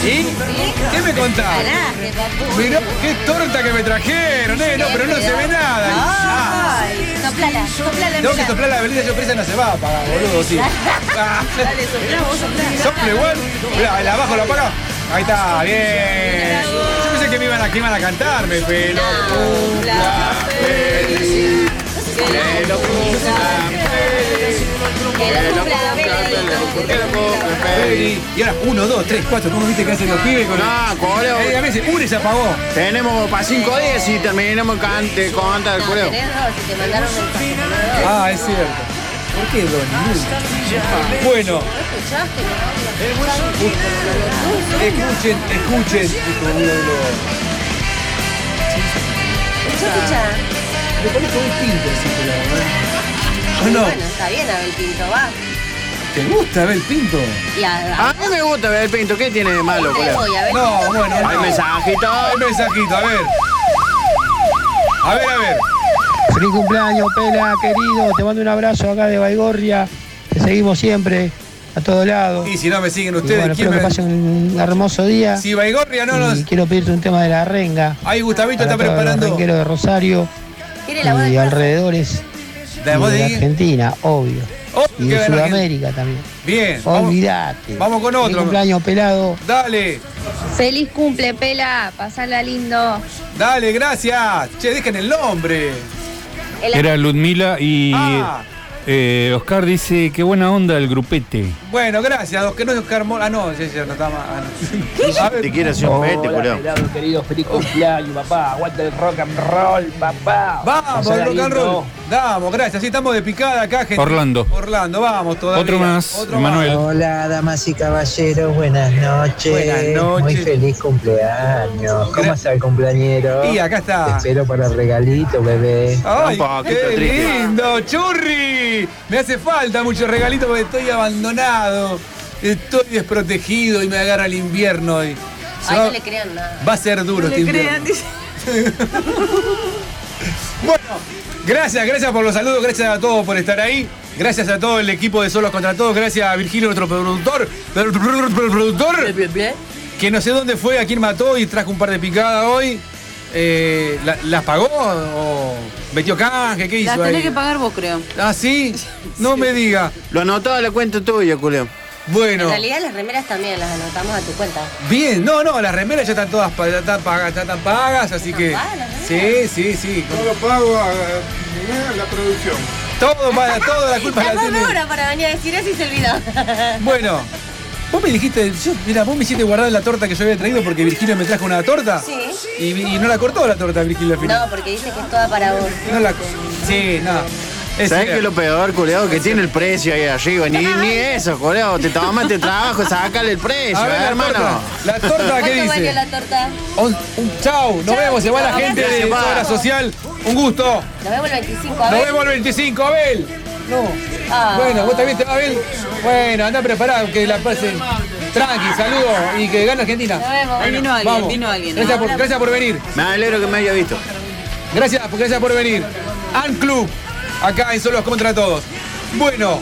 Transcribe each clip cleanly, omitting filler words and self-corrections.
¿Y? ¿Qué me contás? Mirá, qué torta que me trajeron, no, pero no se ve nada. Soplala. Tengo que soplar la velita, yo presa no se va a apagar, boludo, sí. Dale, soplá, vos soplá. Sople igual. Mirá, el abajo lo apaga. Ahí está, bien. Yo pensé que me iban a cantarme, pero. Que lo cumplan feliz. Y ahora 1, 2, 3, 4. ¿Cómo viste que hacen los pibes con coreo? A veces uno y se apagó. Tenemos para 5 días y terminamos de contar el coreo. Ah, es cierto. ¿Por qué, Don? Bueno. Escuchen. Me parece un pinto ese, la verdad. Bueno, está bien Abel Pinto, va. ¿Te gusta Abel Pinto? A mí me gusta Abel Pinto. ¿Qué tiene de malo, coreo? No, bueno. Hay mensajito. A ver. A ver. Feliz cumpleaños, Pela, querido. Te mando un abrazo acá de Baigorria. Te seguimos siempre, a todos lados. Y si no me siguen ustedes, bueno, ¿quién espero que pasen un hermoso día. Si Baigorria no nos... Y quiero pedirte un tema de la renga. Ahí Gustavito está para preparando. Los rengueros de Rosario y alrededores de Argentina, obvio. Y de Sudamérica también. Bien. Olvídate. Vamos con otro. Feliz cumpleaños, pelado. Dale. Feliz cumple, Pela. Pasala lindo. Dale, gracias. Che, dejen el nombre. Era Ludmila y Oscar dice, qué buena onda el grupete. Bueno, gracias. Que no es Oscar Mola. Ah, no, ya no está más. Te quiero hacer un pete, coreo. Querido, feliz cumpleaños, papá. Aguanta el rock and roll, papá. Vamos, el rock and roll. Vamos, gracias. Sí, estamos de picada acá, gente. Orlando, vamos todavía. Otro más, Emanuel. Hola, damas y caballeros, buenas noches. Muy feliz cumpleaños. ¿Cómo está el cumpleañero? Y acá está. Te espero para el regalito, bebé. ¡Ay, qué lindo! ¡Churri! Me hace falta mucho regalito porque estoy abandonado. Estoy desprotegido y me agarra el invierno. Y no le crean nada. Va a ser duro este invierno. Bueno, gracias por los saludos, gracias a todos por estar ahí. Gracias a todo el equipo de Solos contra Todos. Gracias a Virgilio, nuestro productor. Que no sé dónde fue, a quién mató y trajo un par de picadas hoy. ¿Las pagó o metió canje? ¿Qué hizo ahí? Las tenés que pagar vos, creo. ¿Ah, sí? No me diga. Lo anotó a la cuenta tuya, culeo. Bueno. En realidad las remeras también las anotamos a tu cuenta. Bien, no, las remeras ya están todas pagas, así que... Sí. Todo pago a la producción. Todo la culpa la tiene. Hora para venir a decir eso y se olvidó. Bueno. Vos me dijiste, vos me hiciste guardar la torta que yo había traído porque Virgilio me trajo una torta. Sí. Y no la cortó la torta Virgilio al final. No, porque dice que es toda para vos. Sí, no. ¿Sabés qué es lo peor, culeo? Que tiene el precio ahí arriba. Ni eso, culeo. Te tomaste trabajo, sácale el precio, a ver, hermano. La torta, ¿qué dice? ¿Cuánto valió la torta? Chau, nos vemos, se va la gente de Obra Social. Un gusto. Nos vemos el 25, Abel. Nos vemos el 25, Abel. No. Bueno, vos también te va, Abel. Bueno, anda preparado, que la pasen. Tranqui, saludos y que gane Argentina. Nos vemos. Bueno, vino alguien. Gracias por venir. Me alegro que me haya visto. Gracias por venir. An Club, acá en Solos contra Todos. Bueno.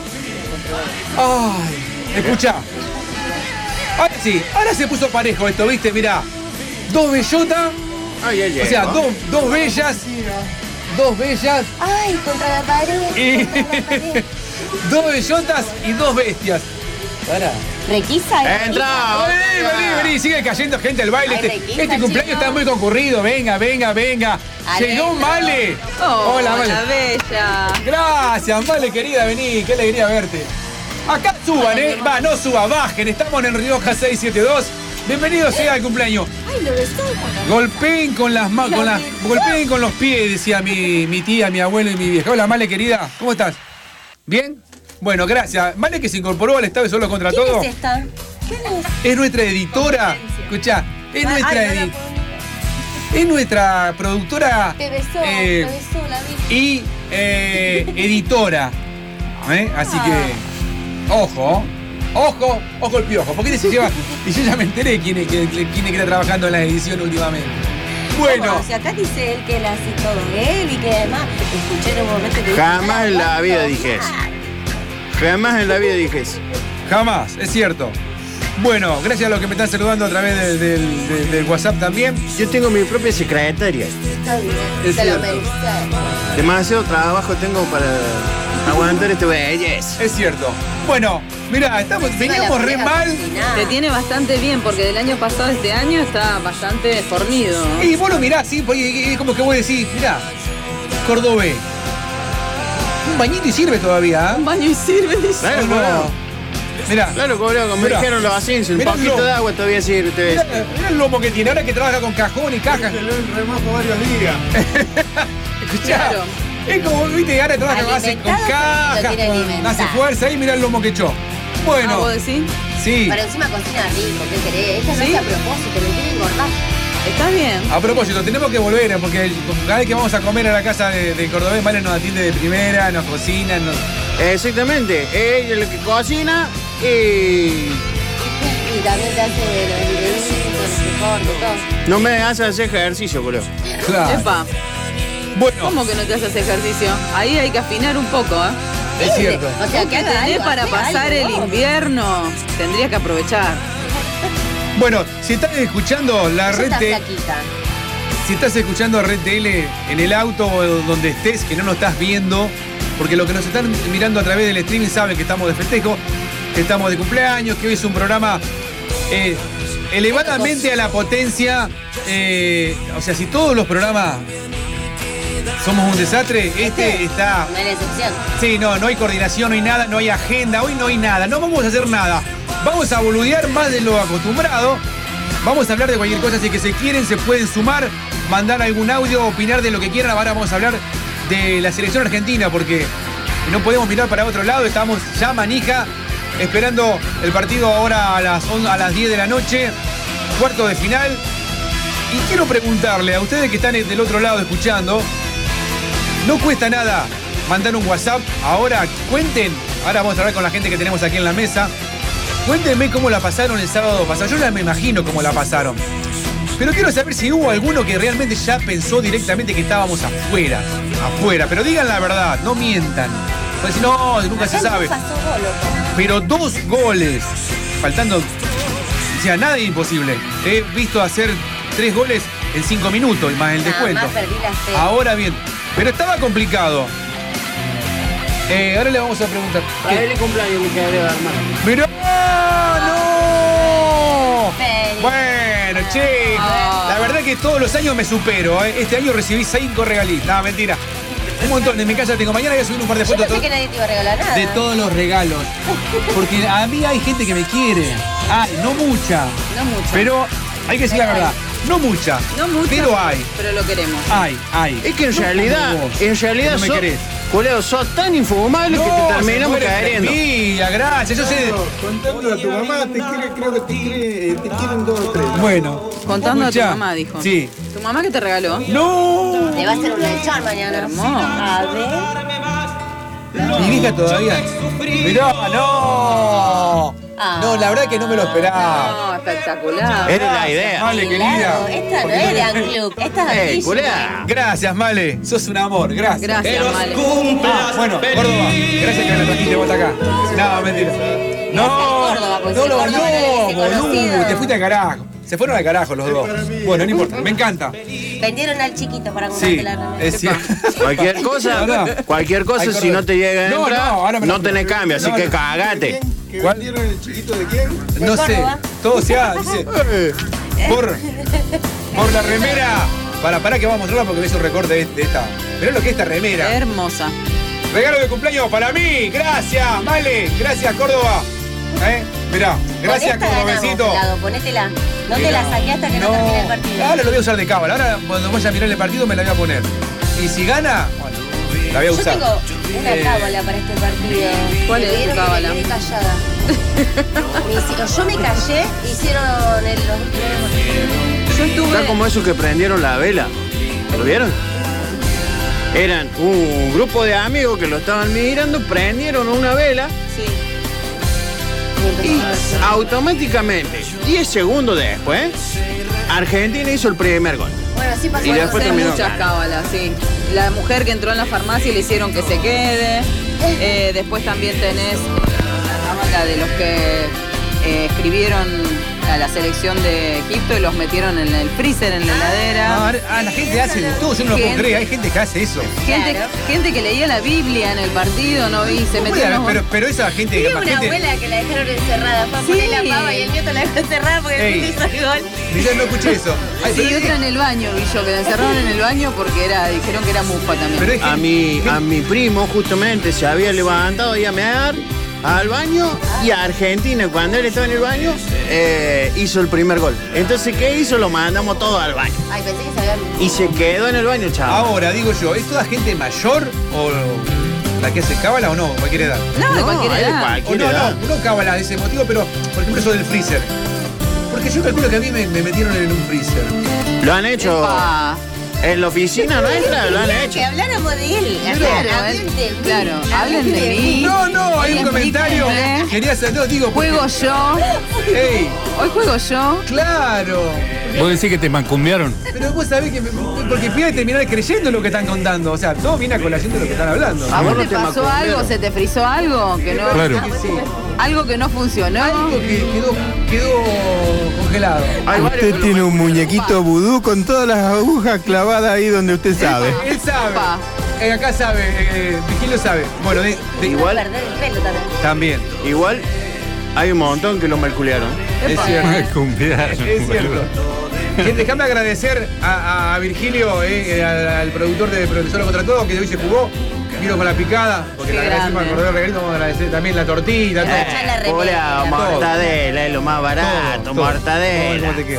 Ay, escuchá. Ahora sí, ahora se puso parejo esto, ¿viste? Mirá. Dos bellotas. O sea, dos bellas. Dos bellas. Ay, contra la pared. Dos bellotas y dos bestias. Para. Requisa. Entra. Vení. Sigue cayendo gente al baile. Este cumpleaños está muy concurrido. Venga. Llegó Male. Hola, Male. Bella. Gracias, Male, querida. Vení. Qué alegría verte. Acá suban, no suban, bajen. Estamos en Rioja 672. Bienvenidos sea al cumpleaños. Ay, lo besó. Golpeen con las golpeen con los pies, decía mi tía, mi abuelo y mi vieja. Hola, Male, querida. ¿Cómo estás? ¿Bien? Bueno, gracias. Male que se incorporó al estado de Solos contra Todos. ¿Quién es esta? ¿Quién es? Es nuestra editora. Escuchá, es nuestra productora. Te besó, la vi. Y editora. Así que, ojo el piojo. Porque se lleva. Y yo ya me enteré quién es que está trabajando en la edición últimamente. Bueno. Si acá dice él que él hace todo él y que además escuché en un momento que Jamás en la vida dije eso. Jamás en la vida dije eso. Jamás, es cierto. Bueno, gracias a los que me están saludando a través del WhatsApp también. Yo tengo mi propia secretaria. Está bien. Es Te lo cierto. mereces. Demasiado trabajo tengo para aguantar este belleza. Es cierto. Bueno, mirá, veníamos re mal. Te tiene bastante bien, porque del año pasado a este año está bastante fornido. Y vos lo mirás, sí, porque es como que vos decís, mirá, Cordobés. Un bañito y sirve todavía, Un baño y sirve, dice. Claro, no. Mirá. Claro, como Mirá. dijeron los ascensos, un Mirá poquito lo- de agua todavía sirve. Mirá el lomo que tiene, ahora que trabaja con cajón y caja. Se lo remojo varios días. Escuchá. Claro. Es como, viste, ahora trabaja con Alimentado, caja, lo tiene alimentado. hace fuerza y mirá el lomo que echó. Bueno, ¿Vos decís? sí. Pero encima cocina rico, ¿qué querés? Ella no ¿Sí? hace a propósito, me quiere engordar. ¿Estás bien? A propósito, tenemos que volver, porque cada vez que vamos a comer a la casa de Cordobés, Vale nos atiende de primera, nos cocina, nos... Exactamente. Ella es la que cocina y Y también te hace los videitos, los cortes, todo. no me hace hacer ejercicio, boludo. Claro. Epa, Bueno, ¿cómo que no te haces ejercicio? Ahí hay que afinar un poco, ¿eh? es cierto. O sea, ¿Qué que haga tenés algo, para hace pasar algo, el vos. invierno? Tendrías que aprovechar. Bueno, si estás escuchando la Ella red está T, flaquita. si estás escuchando Red TL en el auto o donde estés, que no nos estás viendo, porque los que nos están mirando a través del streaming saben que estamos de festejo, que estamos de cumpleaños, que hoy es un programa elevadamente a la potencia. O sea, si todos los programas somos un desastre, este está... No hay excepción. Sí, no hay coordinación, no hay nada, no hay agenda, hoy no hay nada, no vamos a hacer nada. Vamos a boludear más de lo acostumbrado. Vamos a hablar de cualquier cosa, así que si quieren se pueden sumar, mandar algún audio, opinar de lo que quieran. Ahora vamos a hablar de la selección argentina, porque no podemos mirar para otro lado, estamos ya manija, esperando el partido ahora a las 10 de la noche, cuarto de final. Y quiero preguntarle a ustedes que están del otro lado escuchando, no cuesta nada mandar un WhatsApp. Ahora cuenten, ahora vamos a hablar con la gente que tenemos aquí en la mesa. Cuéntenme cómo la pasaron el sábado pasado. Yo ya me imagino cómo la pasaron. Pero quiero saber si hubo alguno que realmente ya pensó directamente que estábamos afuera. Afuera. Pero digan la verdad, no mientan. Pues si no, nunca se sabe. Pero 2 goles. Faltando. O sea, nada es imposible. He visto hacer 3 goles en 5 minutos, más el descuento. Más perdí la fe. Ahora bien, pero estaba complicado. Ahora le vamos a preguntar. Para él cumpleaños mi querido hermano. ¡Mirá! ¡No! Feliz. Bueno, che, la verdad que todos los años me supero. Este año recibí 5 regalitos. No, mentira. Un montón. En mi casa tengo. Mañana voy a subir un par de Yo fotos pensé que nadie te iba a regalar nada. de todos los regalos. Porque a mí hay gente que me quiere. No mucha. No mucho. Pero hay que decir la verdad. No mucha. No mucho. Pero hay. Pero lo queremos. Hay. Es que en No realidad, como vos, que no me querés. Coleo, sos tan infumable que te terminamos cayendo. Mira, gracias. Yo sé. Contando a tu mamá, creo que te quieren 2 o 3. Bueno. Contando escuchá. a tu mamá, dijo. Sí. ¿Tu mamá qué te regaló? ¡No! Le va a hacer un lechón mañana. Hermoso. A ver. Mi vieja todavía. Mirá, no. No, la verdad que no me lo esperaba. No, espectacular. Era la idea. Male, Claro, querida. esta no es de Anclub, esta es de Culea. Gracias, Male. Sos un amor. Gracias. Gracias, Male. Bueno, Córdoba. Gracias que me la trajiste vos acá. No, mentira. No, Córdoba, pues, no, si Córdoba no es boludo. conocido. Te fuiste al carajo. Se fueron al carajo los dos. Bueno, no importa. Me encanta. Vendieron al chiquito para comprarte Sí, la remera. es cierto. Cualquier cosa, Hay si no te llega a No, entrar, ahora me no lo- tenés cambio, así No, que no. cagate. ¿Que ¿Cuál? vendieron el chiquito de quién? No sé. Córdoba. Todo se ha, dice. Por la remera. Para que vamos a mostrarla porque ves un recorte de esta. Mirá lo que es esta remera. Hermosa. Regalo de cumpleaños para mí. Gracias, Male. Gracias, Córdoba. Mirá. Gracias, Con esta ganamos, Cordobesito. pelado, ponétela. No te la saqué hasta que no termine el partido. Ahora lo voy a usar de cábala. Ahora cuando vaya a mirar el partido me la voy a poner. Y si gana, bueno, la voy a Yo usar. tengo una cábala para este partido. ¿Cuál Me es tu pidieron que cábala? me quedé callada. Yo me callé, hicieron los Yo estuve. Está como esos que prendieron la vela. ¿Lo vieron? Eran un grupo de amigos que lo estaban mirando, prendieron una vela Sí. y automáticamente, 10 segundos después, Argentina hizo el primer gol. Bueno, sí pasó. Y algo. después Hay terminó muchas ganando. cábalas, sí. La mujer que entró en la farmacia le hicieron que se quede. Después también tenés la cábala de los que escribieron a la selección de Egipto y los metieron en el freezer, en la heladera. La gente hace de todo, yo no lo puedo creer, hay gente que hace eso. Gente que leía la Biblia en el partido, ¿no? Y se metió pero esa gente... Tiene una abuela que la dejaron encerrada, fue a poner la pava y el nieto la dejó encerrada porque el nieto hizo el gol. Yo no escuché eso. Y otra en el baño, vi yo, que la encerraron en el baño porque dijeron que era mufa también. A mi primo justamente se había levantado y a mear al baño y a Argentina, cuando él estaba en el baño, hizo el primer gol. Entonces, ¿qué hizo? Lo mandamos todo al baño. Ay, pensé que se había... Y se quedó en el baño, chaval. Ahora, digo yo, ¿es toda gente mayor o la que hace cábala o no? ¿Cualquier edad? No, de cualquier edad. No cábala de ese motivo, pero por ejemplo eso del freezer. Porque yo calculo que a mí me metieron en un freezer. Lo han hecho. Epa. En la oficina nuestra lo han hecho. Que habláramos de él. Claro, hablen de mí. No, hay un comentario. Quería hacer, digo. Juego yo. Ey. Hoy juego yo. Claro. ¿Vos decís que te mancumbiaron? Pero vos sabés que... porque fui a terminar creyendo lo que están contando. O sea, todo viene a colación de lo que están hablando. ¿A vos te pasó algo? ¿Se te frizó algo? Que no, claro. Sí. Algo que no funcionó. Algo que quedó congelado. Usted tiene un muñequito vudú con todas las agujas clavadas ahí donde usted sabe. Él sabe. Acá sabe. Vigilio sabe. Bueno, igual. Perder el pelo también. Igual hay un montón que lo merculearon. Es cierto. Es cierto. Déjame agradecer a Virgilio, al productor de Solo Contra Todo, que hoy se jugó. Vino con la picada, porque qué le agradecemos al corredor regalito, vamos a agradecer también la tortilla, todo. Hola, mortadela, es lo más barato, mortadela. ¿Cómo te queda?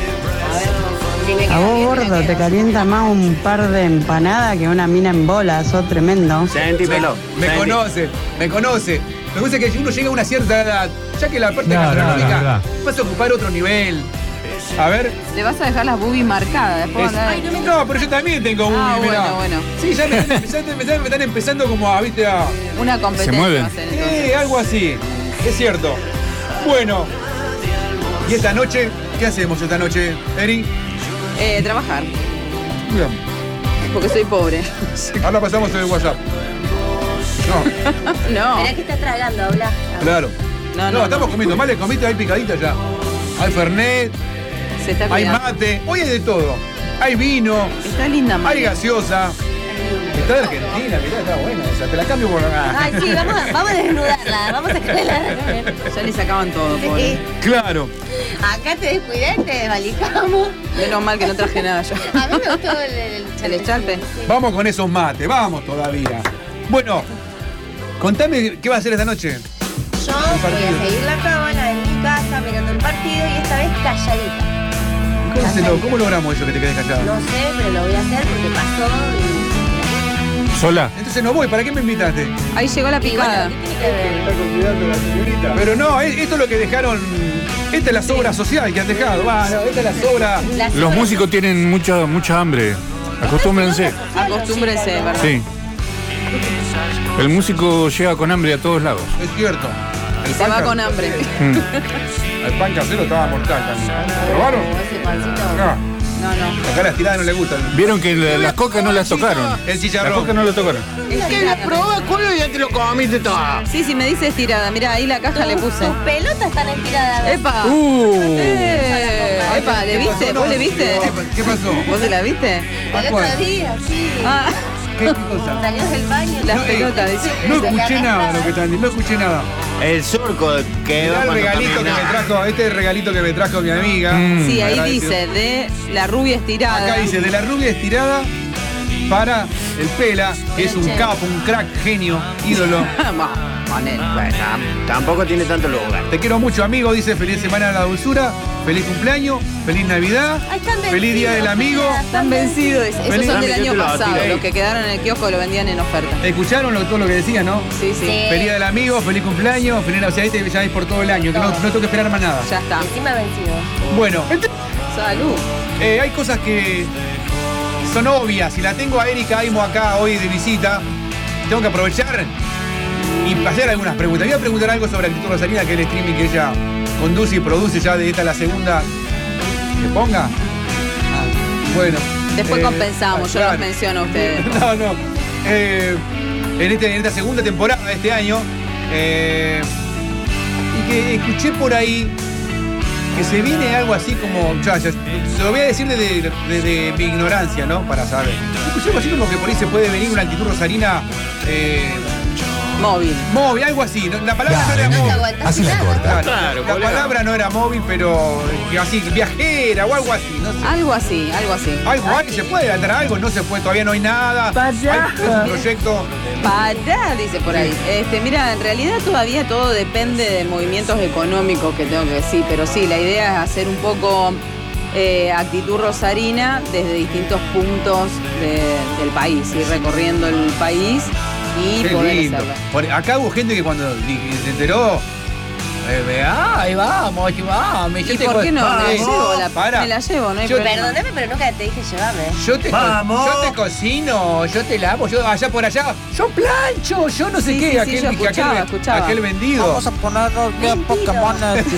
A vos, gordo, te calienta más un par de empanadas que una mina en bola, sos tremendo. Sentímelo. Me conoce. Me gusta que uno llega a una cierta edad, ya que la parte gastronómica vas a ocupar otro nivel. A ver. Le vas a dejar las boobies marcadas después. No, pero yo también tengo boobies, mirá. Bueno. Sí, ya me están empezando como a, viste, a... Una competencia. Se mueven. Algo así. Es cierto. Bueno. ¿Y esta noche? ¿Qué hacemos esta noche, Eri? Trabajar. Bien. Porque soy pobre. Ahora pasamos en el WhatsApp. No. Mirá que está tragando, habla. Claro. No, estamos comiendo. Mal le comiste, hay picadita ya. Hay fernet. Se está hay cuidando. mate. Hoy hay de todo. Hay vino. Está linda, madre. Hay gaseosa. Está de Argentina, mirá, está buena esa. Te la cambio por acá. Ay, sí, vamos a desnudarla. Vamos a sacarla. Ya le sacaban todo, pobre. Claro. Acá te descuidé, te desvalijamos. Menos mal que no traje nada yo. A mí me gustó el charpe. Vamos con esos mates, vamos todavía. Bueno, contame qué vas a hacer esta noche. Yo voy a seguir la cábala en mi casa mirando el partido y esta vez calladita. ¿Cómo logramos eso que te quedes callado? No sé, pero lo voy a hacer porque pasó y... ¿Sola? Entonces no voy, ¿para qué me invitaste? Ahí llegó la picada. Pero no, esto es lo que dejaron. Esta es la sobra social que han dejado. Esta es la sobra. Los músicos tienen mucha hambre. Acostúmbrense. Acostúmbrense, ¿verdad? Sí. El músico llega con hambre a todos lados. Es cierto. Se va con hambre. El pan casero estaba mortal también. ¿Probaron? Ese pancito. No. Acá las tiradas no le gustan. Vieron que las cocas no las tocaron. El chicharrón. Las cocas no las tocaron. Es que la probé, culo, y ya te lo comiste todo. Sí, me dice estirada. Mirá, ahí la caja le puse. Tus pelotas están estiradas. ¡Epa! ¡Epa! ¿Le viste? ¿Vos le viste? ¿Qué pasó? ¿Vos se la viste? El otro día, sí. ¿Qué cosa? Salió del baño. Las pelotas, dice. No escuché nada lo que están diciendo, no escuché nada. El surco quedó. El regalito que me trajo, este regalito que me trajo mi amiga. Sí, ahí dice, de la rubia estirada. Acá dice, de la rubia estirada para el Pela, que es un capo, un crack, genio, ídolo. Tampoco tiene tanto lugar. Te quiero mucho, amigo, dice, feliz semana de la dulzura, feliz cumpleaños, feliz Navidad, feliz día del amigo. Están vencidos. Esos son del año pasado, los que quedaron en el kiosco lo vendían en oferta. ¿Escucharon todo lo que decía, no? Sí. Feliz día del amigo, feliz cumpleaños, feliz Navidad, o sea, ya es por todo el año, que no tengo que esperar más nada. Ya está. Encima vencido. Bueno, Salud. Hay cosas que son obvias. Si la tengo a Erika Aimo acá hoy de visita, tengo que aprovechar y hacer algunas preguntas. Voy a preguntar algo sobre Actitud Rosarina, que es el streaming que ella conduce y produce ya de esta la segunda. ¿Que ponga? Bueno. Después compensamos, yo claro. los menciono a ustedes. No. En esta segunda temporada de este año. ¿Y porque escuché por ahí que se viene algo así como, se lo voy a decir desde mi ignorancia, ¿no? Para saber. Escuché algo así como que por ahí se puede venir una actitud rosarina móvil, algo así. La palabra no era móvil. Así la corta. Claro, la palabra no era móvil, pero así, viajera o algo así, no sé. Algo así. Algo hay, se puede adelantar algo, no se puede, todavía no hay nada. Es un proyecto. Dice por ahí. Mira, en realidad todavía todo depende de movimientos económicos que tengo que decir, pero sí, la idea es hacer un poco actitud rosarina desde distintos puntos del país, ir recorriendo el país y qué poder lindo. hacerlo. Acá hubo gente que cuando se enteró, ahí vamos, ¿Y por qué no? Me la llevo, no hay problema. Perdóname, pero nunca te dije llevarme. Yo te cocino, yo te lavo, yo allá por allá, yo plancho, yo no sé qué, aquel vendido. Vamos a ponernos bien Pokémon.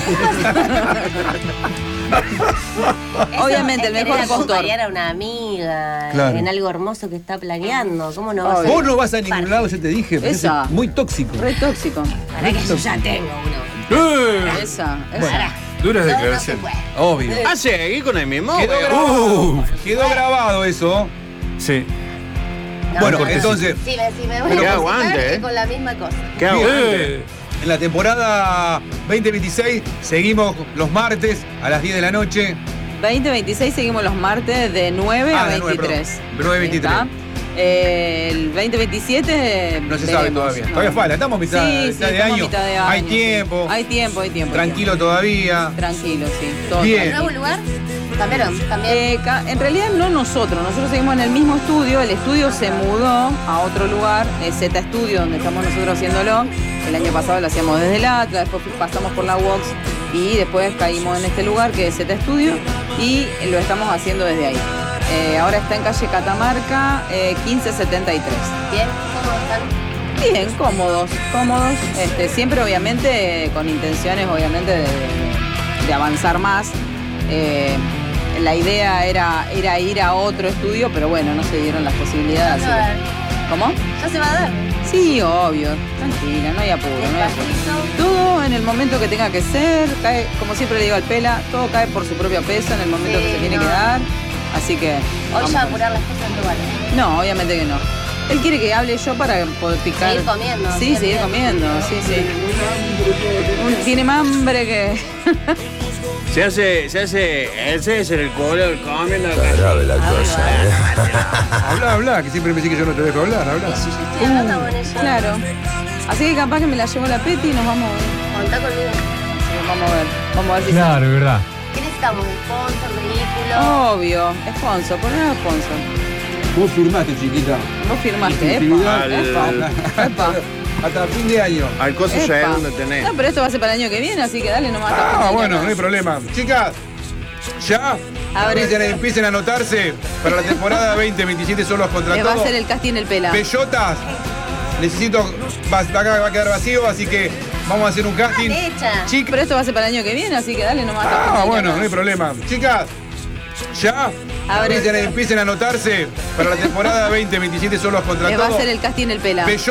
Obviamente, el mejor postor. Acompañar a una amiga en algo hermoso que está planeando. ¿Cómo no vas a Vos no vas a ningún lado, yo te dije. Es muy tóxico. Re tóxico. Para que yo ya tengo uno. Esa. Duras declaraciones. Obvio. Seguí con el mismo. Quedó grabado eso. Sí. Bueno, entonces. Si me voy a aguante, con la misma cosa. ¿Qué aguante? En la temporada 2026 seguimos los martes a las 10 de la noche. 2026 seguimos los martes de 9 a 23. 9 a 23. El 2027 no se sabe todavía. Todavía falta, estamos mitad de año. Hay tiempo. Hay tiempo. Tranquilo todavía. Tranquilo, sí. Todo bien. ¿El nuevo lugar? También. En realidad no nosotros seguimos en el mismo estudio. El estudio se mudó a otro lugar, Z Studio, donde estamos nosotros haciéndolo. El año pasado lo hacíamos desde el Atlas, después pasamos por la Vox y después caímos en este lugar que es Z Studio y lo estamos haciendo desde ahí. Ahora está en calle Catamarca, 1573. ¿Bien? ¿Cómo están? Bien, cómodos. Siempre obviamente con intenciones obviamente de avanzar más. La idea era ir a otro estudio, pero bueno, no se dieron las posibilidades. ¿Cómo? ¿Ya se va a dar? Sí, obvio. Tranquila, no hay apuro. Todo en el momento que tenga que ser. Cae, como siempre le digo al Pela, todo cae por su propio peso en el momento que se tiene que dar. Así que... Hoy ya apurar las cosas no vale. No, obviamente que no. Él quiere que hable yo para poder picar. Seguir comiendo. Sí, seguir comiendo. Sí. Tiene más hambre que... Se hace el César, el color, comiendo. Está grave la cosa, Habla, que siempre me dice que yo no te dejo hablar, habla. Sí, yo estoy hablando con ella. Claro. Así que capaz que me la llevo la Peti y nos vamos a ver. Contá conmigo. Vamos a ver si claro, es verdad. ¿Qué necesitamos? ¿Sponsor, vehículo? Obvio, sponsor, poner sponsor. Vos firmaste, chiquita. Vos firmaste, epa. Hasta fin de año. Al coso ya es donde tenés. No, pero esto va a ser para el año que viene, así que dale nomás. Bueno, no hay problema. Chicas, ya empiecen a anotarse para la temporada 2027 son los contratados. Va a ser el casting el Pela. Bellotas, acá va a quedar vacío, así que vamos a hacer un casting. Chicas, pero esto va a ser para el año que viene, así que dale nomás. Bueno, no hay problema. Chicas, ya empiecen a anotarse para la temporada 2027 son los contratados. Va a ser el casting el Pela.